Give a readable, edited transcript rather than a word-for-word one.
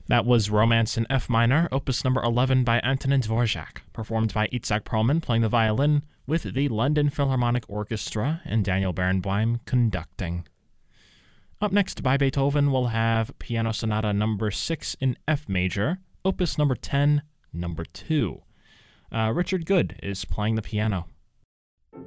That was Romance in F minor, opus number 11 by Antonin Dvorak, performed by Itzhak Perlman playing the violin with the London Philharmonic Orchestra and Daniel Barenboim conducting. Up next by Beethoven, we'll have Piano Sonata number 6 in F major, opus number 10, number 2. Richard Good is playing the piano.